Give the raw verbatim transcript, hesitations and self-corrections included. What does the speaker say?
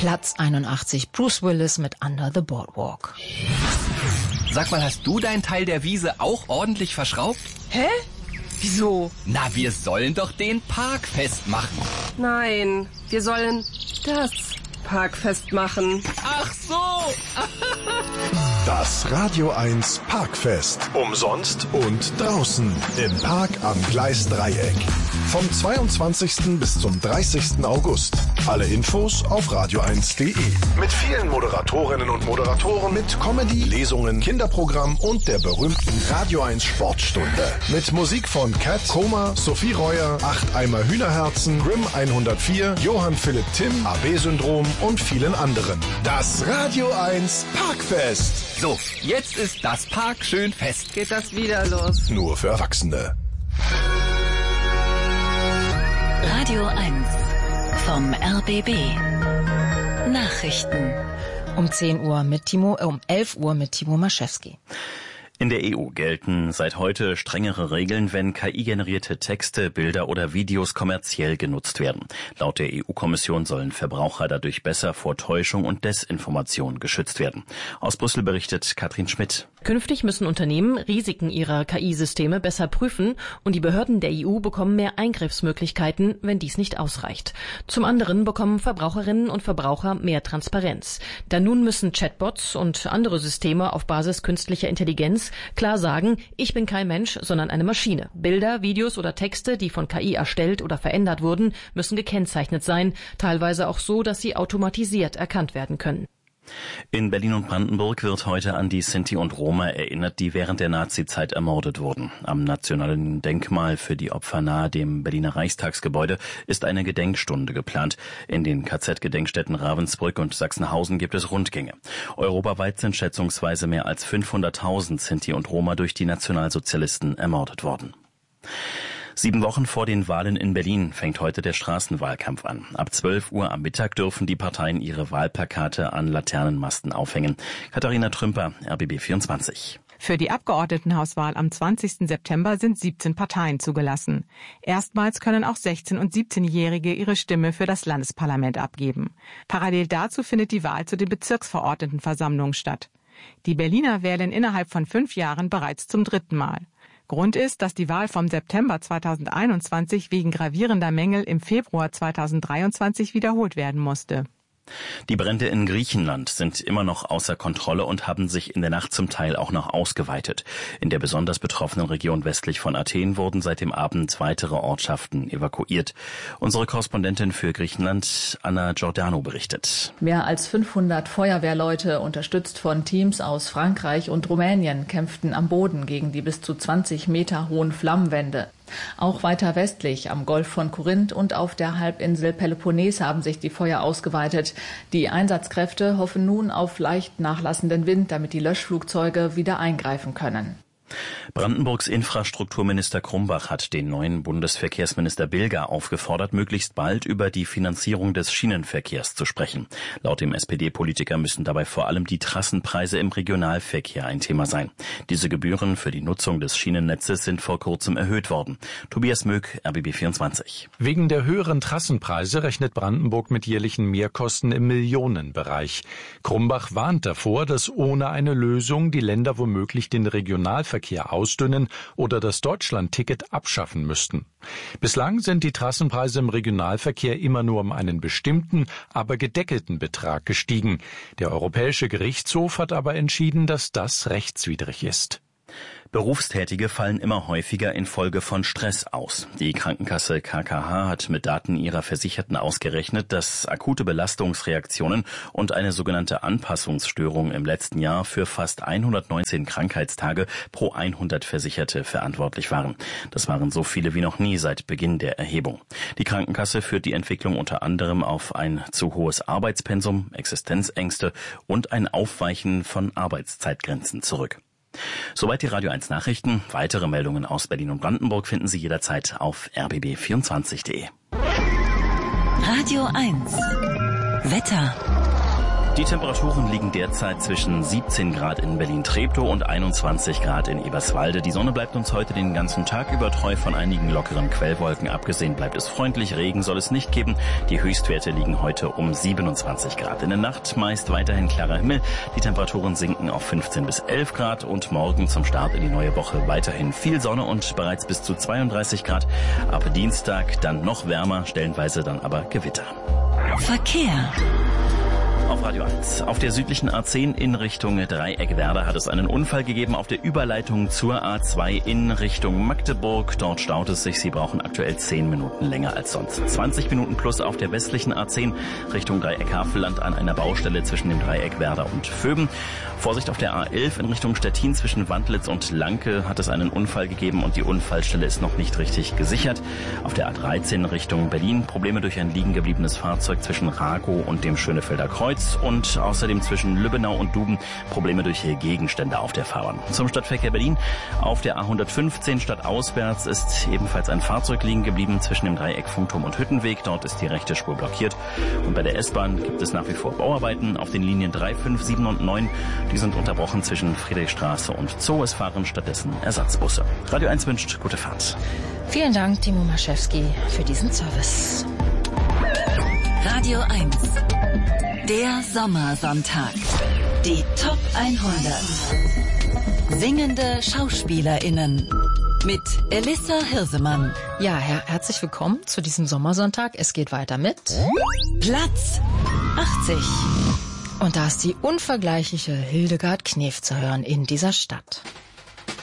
Platz einundachtzig, Bruce Willis mit Under the Boardwalk. Sag mal, hast du deinen Teil der Wiese auch ordentlich verschraubt? Hä? Wieso? Na, wir sollen doch den Park festmachen. Nein, wir sollen das Park festmachen. Ach so! Das Radio eins Parkfest. Umsonst und draußen im Park am Gleisdreieck. Vom zweiundzwanzigsten bis zum dreißigsten August. Alle Infos auf radio eins punkt de. Mit vielen Moderatorinnen und Moderatoren, mit Comedy, Lesungen, Kinderprogramm und der berühmten Radio eins Sportstunde. Mit Musik von Cat, Koma, Sophie Reuer, Acht Eimer Hühnerherzen, Grimm hundertvier, Johann Philipp Timm, A B-Syndrom und vielen anderen. Das Radio eins Parkfest. So, jetzt ist das Park schön fest. Geht das wieder los? Nur für Erwachsene. Radio eins vom R B B. Nachrichten. Um zehn Uhr mit Timo, äh, um elf Uhr mit Timo Maschewski. In der E U gelten seit heute strengere Regeln, wenn K I-generierte Texte, Bilder oder Videos kommerziell genutzt werden. Laut der E U-Kommission sollen Verbraucher dadurch besser vor Täuschung und Desinformation geschützt werden. Aus Brüssel berichtet Katrin Schmidt. Künftig müssen Unternehmen Risiken ihrer K I-Systeme besser prüfen und die Behörden der E U bekommen mehr Eingriffsmöglichkeiten, wenn dies nicht ausreicht. Zum anderen bekommen Verbraucherinnen und Verbraucher mehr Transparenz. Denn nun müssen Chatbots und andere Systeme auf Basis künstlicher Intelligenz klar sagen, ich bin kein Mensch, sondern eine Maschine. Bilder, Videos oder Texte, die von K I erstellt oder verändert wurden, müssen gekennzeichnet sein, teilweise auch so, dass sie automatisiert erkannt werden können. In Berlin und Brandenburg wird heute an die Sinti und Roma erinnert, die während der Nazizeit ermordet wurden. Am Nationalen Denkmal für die Opfer nahe dem Berliner Reichstagsgebäude ist eine Gedenkstunde geplant. In den K Z-Gedenkstätten Ravensbrück und Sachsenhausen gibt es Rundgänge. Europaweit sind schätzungsweise mehr als fünfhunderttausend Sinti und Roma durch die Nationalsozialisten ermordet worden. Sieben Wochen vor den Wahlen in Berlin fängt heute der Straßenwahlkampf an. Ab zwölf Uhr am Mittag dürfen die Parteien ihre Wahlplakate an Laternenmasten aufhängen. Katharina Trümper, R B B vierundzwanzig. Für die Abgeordnetenhauswahl am zwanzigsten September sind siebzehn Parteien zugelassen. Erstmals können auch sechzehn- und siebzehnjährige ihre Stimme für das Landesparlament abgeben. Parallel dazu findet die Wahl zu den Bezirksverordnetenversammlungen statt. Die Berliner wählen innerhalb von fünf Jahren bereits zum dritten Mal. Grund ist, dass die Wahl vom September zweitausendeinundzwanzig wegen gravierender Mängel im Februar zweitausenddreiundzwanzig wiederholt werden musste. Die Brände in Griechenland sind immer noch außer Kontrolle und haben sich in der Nacht zum Teil auch noch ausgeweitet. In der besonders betroffenen Region westlich von Athen wurden seit dem Abend weitere Ortschaften evakuiert. Unsere Korrespondentin für Griechenland, Anna Giordano, berichtet. Mehr als fünfhundert Feuerwehrleute, unterstützt von Teams aus Frankreich und Rumänien, kämpften am Boden gegen die bis zu zwanzig Meter hohen Flammenwände. Auch weiter westlich am Golf von Korinth und auf der Halbinsel Peloponnes haben sich die Feuer ausgeweitet. Die Einsatzkräfte hoffen nun auf leicht nachlassenden Wind, damit die Löschflugzeuge wieder eingreifen können. Brandenburgs Infrastrukturminister Krumbach hat den neuen Bundesverkehrsminister Bilger aufgefordert, möglichst bald über die Finanzierung des Schienenverkehrs zu sprechen. Laut dem S P D-Politiker müssen dabei vor allem die Trassenpreise im Regionalverkehr ein Thema sein. Diese Gebühren für die Nutzung des Schienennetzes sind vor kurzem erhöht worden. Tobias Möck, R B B vierundzwanzig. Wegen der höheren Trassenpreise rechnet Brandenburg mit jährlichen Mehrkosten im Millionenbereich. Krumbach warnt davor, dass ohne eine Lösung die Länder womöglich den Regionalverkehr ausdünnen oder das Deutschlandticket abschaffen müssten. Bislang sind die Trassenpreise im Regionalverkehr immer nur um einen bestimmten, aber gedeckelten Betrag gestiegen. Der Europäische Gerichtshof hat aber entschieden, dass das rechtswidrig ist. Berufstätige fallen immer häufiger infolge von Stress aus. Die Krankenkasse K K H hat mit Daten ihrer Versicherten ausgerechnet, dass akute Belastungsreaktionen und eine sogenannte Anpassungsstörung im letzten Jahr für fast hundertneunzehn Krankheitstage pro hundert Versicherte verantwortlich waren. Das waren so viele wie noch nie seit Beginn der Erhebung. Die Krankenkasse führt die Entwicklung unter anderem auf ein zu hohes Arbeitspensum, Existenzängste und ein Aufweichen von Arbeitszeitgrenzen zurück. Soweit die Radio eins Nachrichten. Weitere Meldungen aus Berlin und Brandenburg finden Sie jederzeit auf r b b vierundzwanzig punkt de. Radio eins Wetter. Die Temperaturen liegen derzeit zwischen siebzehn Grad in Berlin-Treptow und einundzwanzig Grad in Eberswalde. Die Sonne bleibt uns heute den ganzen Tag über treu, von einigen lockeren Quellwolken abgesehen bleibt es freundlich. Regen soll es nicht geben. Die Höchstwerte liegen heute um siebenundzwanzig Grad. In der Nacht meist weiterhin klarer Himmel. Die Temperaturen sinken auf fünfzehn bis elf Grad und morgen zum Start in die neue Woche weiterhin viel Sonne und bereits bis zu zweiunddreißig Grad. Ab Dienstag dann noch wärmer, stellenweise dann aber Gewitter. Verkehr. Auf Radio eins. Auf der südlichen A zehn in Richtung Dreieckwerder hat es einen Unfall gegeben auf der Überleitung zur A zwei in Richtung Magdeburg. Dort staut es sich. Sie brauchen aktuell zehn Minuten länger als sonst. zwanzig Minuten plus auf der westlichen A zehn Richtung Dreieck-Havelland an einer Baustelle zwischen dem Dreieckwerder und Vöben. Vorsicht auf der A elf in Richtung Stettin zwischen Wandlitz und Lanke hat es einen Unfall gegeben und die Unfallstelle ist noch nicht richtig gesichert. Auf der A dreizehn Richtung Berlin Probleme durch ein liegen gebliebenes Fahrzeug zwischen Ragow und dem Schönefelder Kreuz. Und außerdem zwischen Lübbenau und Duben Probleme durch Gegenstände auf der Fahrbahn. Zum Stadtverkehr Berlin. Auf der A hundertfünfzehn stadtauswärts ist ebenfalls ein Fahrzeug liegen geblieben zwischen dem Dreieck Funkturm und Hüttenweg. Dort ist die rechte Spur blockiert. Und bei der S-Bahn gibt es nach wie vor Bauarbeiten auf den Linien drei, fünf, sieben und neun. Die sind unterbrochen zwischen Friedrichstraße und Zoo. Es fahren stattdessen Ersatzbusse. Radio eins wünscht gute Fahrt. Vielen Dank, Timo Maschewski, für diesen Service. Radio eins. Der Sommersonntag. Die Top hundert. Singende SchauspielerInnen. Mit Elissa Hirsemann. Ja, her herzlich willkommen zu diesem Sommersonntag. Es geht weiter mit Platz achtzig. Und da ist die unvergleichliche Hildegard Knef zu hören in dieser Stadt.